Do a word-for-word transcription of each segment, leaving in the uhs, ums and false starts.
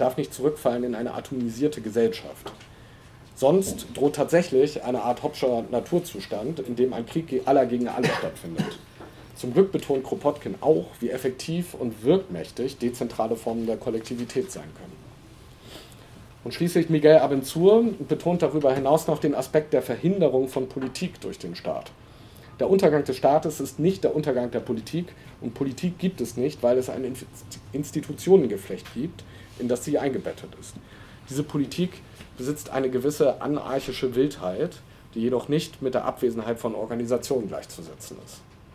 und darf nicht zurückfallen in eine atomisierte Gesellschaft. Sonst droht tatsächlich eine Art Hobbescher Naturzustand, in dem ein Krieg aller gegen alle stattfindet. Zum Glück betont Kropotkin auch, wie effektiv und wirkmächtig dezentrale Formen der Kollektivität sein können. Und schließlich Miguel Abençur betont darüber hinaus noch den Aspekt der Verhinderung von Politik durch den Staat. Der Untergang des Staates ist nicht der Untergang der Politik und Politik gibt es nicht, weil es ein Institutionengeflecht gibt, in das sie eingebettet ist. Diese Politik besitzt eine gewisse anarchische Wildheit, die jedoch nicht mit der Abwesenheit von Organisationen gleichzusetzen ist.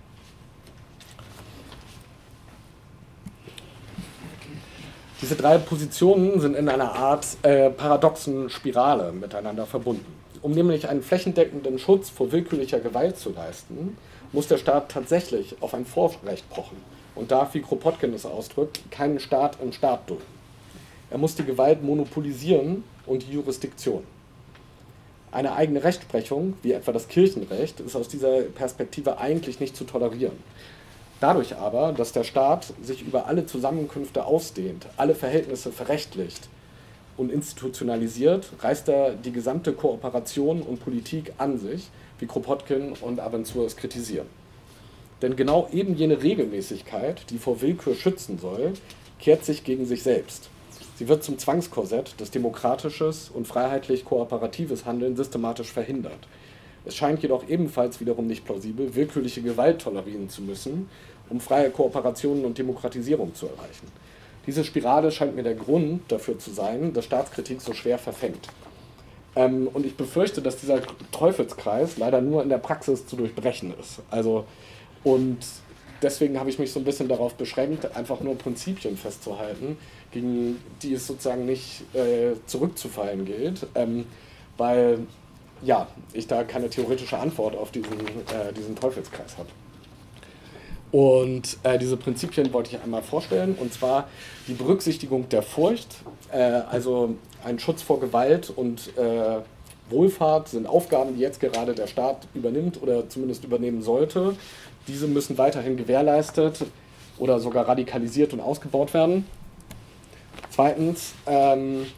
Diese drei Positionen sind in einer Art äh, paradoxen Spirale miteinander verbunden. Um nämlich einen flächendeckenden Schutz vor willkürlicher Gewalt zu leisten, muss der Staat tatsächlich auf ein Vorrecht pochen und darf, wie Kropotkin es ausdrückt, keinen Staat im Staat dulden. Er muss die Gewalt monopolisieren und die Jurisdiktion. Eine eigene Rechtsprechung, wie etwa das Kirchenrecht, ist aus dieser Perspektive eigentlich nicht zu tolerieren. Dadurch aber, dass der Staat sich über alle Zusammenkünfte ausdehnt, alle Verhältnisse verrechtlicht und institutionalisiert, reißt er die gesamte Kooperation und Politik an sich, wie Kropotkin und Abençur es kritisieren. Denn genau eben jene Regelmäßigkeit, die vor Willkür schützen soll, kehrt sich gegen sich selbst. Sie wird zum Zwangskorsett, das demokratisches und freiheitlich-kooperatives Handeln systematisch verhindert. Es scheint jedoch ebenfalls wiederum nicht plausibel, willkürliche Gewalt tolerieren zu müssen, um freie Kooperationen und Demokratisierung zu erreichen. Diese Spirale scheint mir der Grund dafür zu sein, dass Staatskritik so schwer verfängt. Ähm, und ich befürchte, dass dieser Teufelskreis leider nur in der Praxis zu durchbrechen ist. Also, und deswegen habe ich mich so ein bisschen darauf beschränkt, einfach nur Prinzipien festzuhalten, gegen die es sozusagen nicht äh, zurückzufallen gilt, ähm, weil ja, ich da keine theoretische Antwort auf diesen, äh, diesen Teufelskreis habe. Und äh, diese Prinzipien wollte ich einmal vorstellen, und zwar die Berücksichtigung der Furcht, äh, also ein Schutz vor Gewalt und äh, Wohlfahrt sind Aufgaben, die jetzt gerade der Staat übernimmt oder zumindest übernehmen sollte. Diese müssen weiterhin gewährleistet oder sogar radikalisiert und ausgebaut werden. Zweitens, ähm,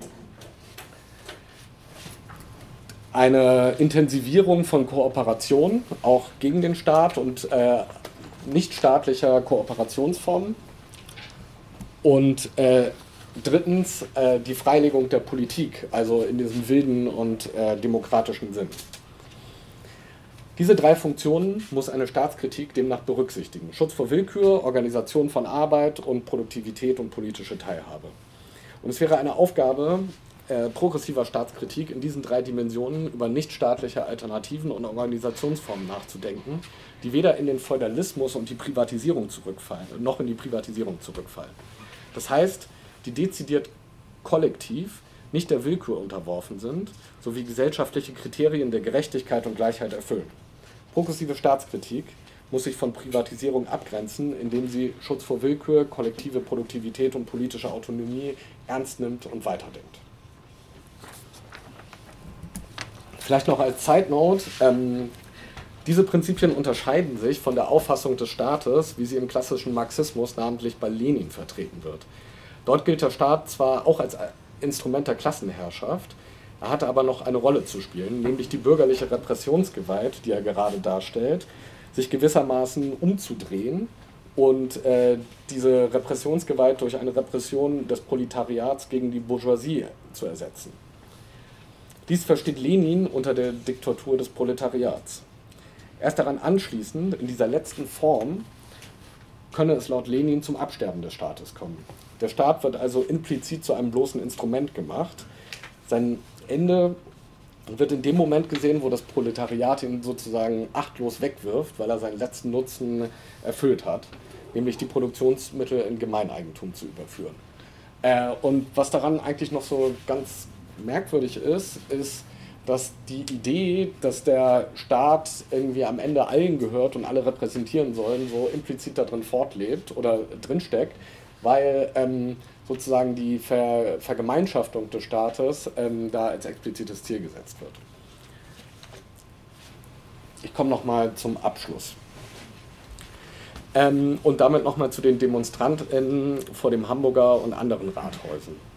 eine Intensivierung von Kooperation, auch gegen den Staat und äh, nichtstaatlicher Kooperationsformen. Und äh, drittens äh, die Freilegung der Politik, also in diesem wilden und äh, demokratischen Sinn. Diese drei Funktionen muss eine Staatskritik demnach berücksichtigen. Schutz vor Willkür, Organisation von Arbeit und Produktivität und politische Teilhabe. Und es wäre eine Aufgabe äh, progressiver Staatskritik in diesen drei Dimensionen über nichtstaatliche Alternativen und Organisationsformen nachzudenken, die weder in den Feudalismus und die Privatisierung zurückfallen, noch in die Privatisierung zurückfallen. Das heißt, die dezidiert kollektiv nicht der Willkür unterworfen sind, sowie gesellschaftliche Kriterien der Gerechtigkeit und Gleichheit erfüllen. Progressive Staatskritik muss sich von Privatisierung abgrenzen, indem sie Schutz vor Willkür, kollektive Produktivität und politische Autonomie ernst nimmt und weiterdenkt. Vielleicht noch als Side Note, ähm, diese Prinzipien unterscheiden sich von der Auffassung des Staates, wie sie im klassischen Marxismus, namentlich bei Lenin, vertreten wird. Dort gilt der Staat zwar auch als Instrument der Klassenherrschaft, er hatte aber noch eine Rolle zu spielen, nämlich die bürgerliche Repressionsgewalt, die er gerade darstellt, sich gewissermaßen umzudrehen und äh, diese Repressionsgewalt durch eine Repression des Proletariats gegen die Bourgeoisie zu ersetzen. Dies versteht Lenin unter der Diktatur des Proletariats. Erst daran anschließend, in dieser letzten Form, könne es laut Lenin zum Absterben des Staates kommen. Der Staat wird also implizit zu einem bloßen Instrument gemacht. Sein Ende wird in dem Moment gesehen, wo das Proletariat ihn sozusagen achtlos wegwirft, weil er seinen letzten Nutzen erfüllt hat, nämlich die Produktionsmittel in Gemeineigentum zu überführen. Äh, und was daran eigentlich noch so ganz merkwürdig ist, ist, dass die Idee, dass der Staat irgendwie am Ende allen gehört und alle repräsentieren sollen, so implizit darin fortlebt oder drinsteckt, weil ähm, sozusagen die Ver Vergemeinschaftung des Staates ähm, da als explizites Ziel gesetzt wird. Ich komme nochmal zum Abschluss. Ähm, und damit nochmal zu den DemonstrantInnen vor dem Hamburger und anderen Rathäusern.